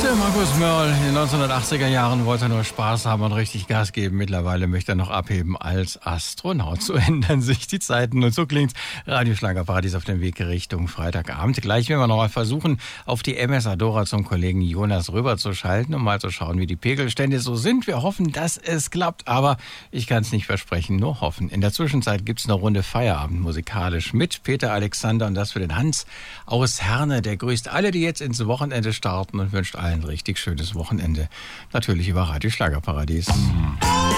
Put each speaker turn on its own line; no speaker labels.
Der Markus Mörl in den 1980er Jahren wollte nur Spaß haben und richtig Gas geben. Mittlerweile möchte er noch abheben als Astronaut. So ändern sich die Zeiten und so klingt Radioschlagerparadies auf dem Weg Richtung Freitagabend. Gleich werden wir nochmal versuchen, auf die MS Adora zum Kollegen Jonas rüberzuschalten, um mal zu schauen, wie die Pegelstände so sind. Wir hoffen, dass es klappt, aber ich kann es nicht versprechen, nur hoffen. In der Zwischenzeit gibt's eine Runde Feierabend musikalisch mit Peter Alexander und das für den Hans aus Herne. Der grüßt alle, die jetzt ins Wochenende starten und wünscht allen ein richtig schönes Wochenende. Natürlich über Radio Schlagerparadies.